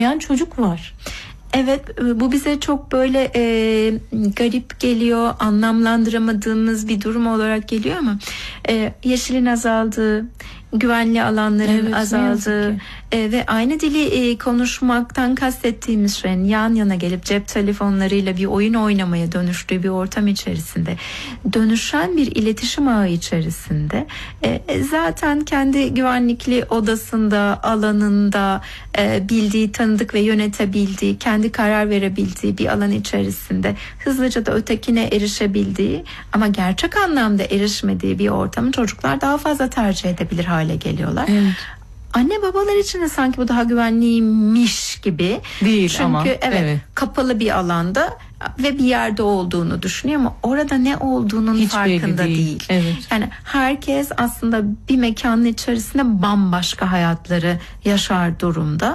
Yani çocuk var. Evet, bu bize çok böyle garip geliyor, anlamlandıramadığımız bir durum olarak geliyor ama yeşilin azaldığı, güvenli alanların azaldığı ve aynı dili konuşmaktan kastettiğimiz şeyin yan yana gelip cep telefonlarıyla bir oyun oynamaya dönüştüğü bir ortam içerisinde, dönüşen bir iletişim ağı içerisinde zaten kendi güvenlikli odasında, alanında bildiği, tanıdık ve yönetebildiği, kendi karar verebildiği bir alan içerisinde hızlıca da ötekine erişebildiği ama gerçek anlamda erişmediği bir ortamı çocuklar daha fazla tercih edebilir hale geliyorlar. Evet. Anne babalar için de sanki bu daha güvenliymiş gibi. Değil. Çünkü ama evet, kapalı bir alanda ve bir yerde olduğunu düşünüyor ama orada ne olduğunun hiç farkında değil. Evet. Yani herkes aslında bir mekanın içerisinde bambaşka hayatları yaşar durumda.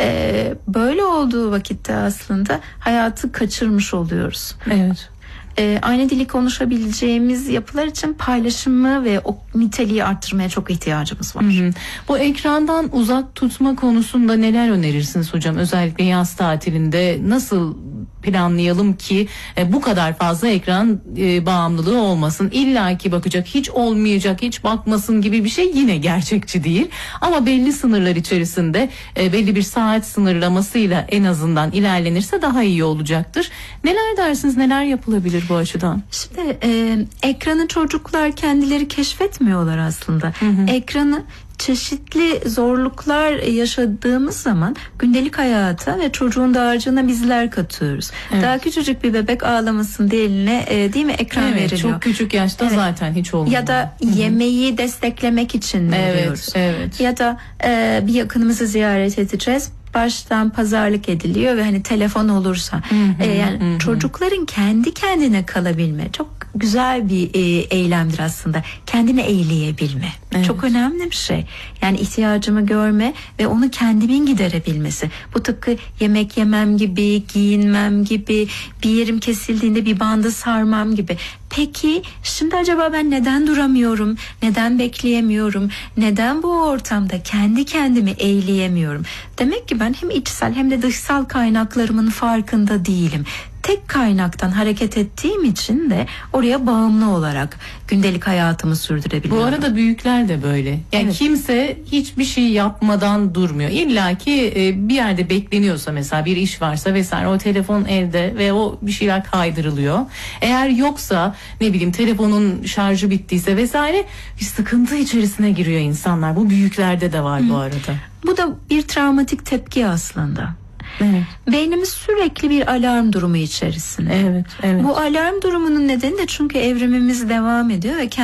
Böyle olduğu vakitte aslında hayatı kaçırmış oluyoruz. Evet. Aynı dili konuşabileceğimiz yapılar için paylaşımı ve o niteliği arttırmaya çok ihtiyacımız var. Hı hı. Bu ekrandan uzak tutma konusunda neler önerirsiniz hocam? Özellikle yaz tatilinde nasıl planlayalım ki bu kadar fazla ekran bağımlılığı olmasın? İlla ki bakacak, hiç olmayacak, hiç bakmasın gibi bir şey yine gerçekçi değil. Ama belli sınırlar içerisinde belli bir saat sınırlamasıyla en azından ilerlenirse daha iyi olacaktır. Neler dersiniz, neler yapılabilir bu açıdan? Şimdi ekranı çocuklar kendileri keşfetmiyorlar aslında. Hı hı. Ekranı çeşitli zorluklar yaşadığımız zaman gündelik hayata ve çocuğun dağarcığına bizler katıyoruz. Evet. Daha küçücük bir bebek ağlamasın diye eline değil mi ekran veriliyor. Çok küçük yaşta zaten hiç olmuyor. Ya da yemeği desteklemek için veriyoruz. Evet. Ya da bir yakınımızı ziyaret edeceğiz. Baştan pazarlık ediliyor ve hani telefon olursa yani çocukların kendi kendine kalabilme çok güzel bir eylemdir aslında. Kendini eğleyebilme. Evet. Çok önemli bir şey. Yani ihtiyacımı görme ve onu kendimin giderebilmesi. Bu tıpkı yemek yemem gibi, giyinmem gibi, bir yerim kesildiğinde bir bandı sarmam gibi. Peki şimdi acaba ben neden duramıyorum? Neden bekleyemiyorum? Neden bu ortamda kendi kendimi eğleyemiyorum? Demek ki ben hem içsel hem de dışsal kaynaklarımın farkında değilim. Tek kaynaktan hareket ettiğim için de oraya bağımlı olarak gündelik hayatımı sürdürebiliyorum. Bu arada büyükler de böyle. Yani kimse hiçbir şey yapmadan durmuyor. İlla ki bir yerde bekleniyorsa, mesela bir iş varsa vesaire, o telefon elde ve o bir şeyler kaydırılıyor. Eğer yoksa, ne bileyim, telefonun şarjı bittiyse vesaire, bir sıkıntı içerisine giriyor insanlar. Bu büyüklerde de var bu arada. Bu da bir travmatik tepki aslında. Evet. Beynimiz sürekli bir alarm durumu içerisinde. Evet. Bu alarm durumunun nedeni de çünkü evrimimiz devam ediyor ve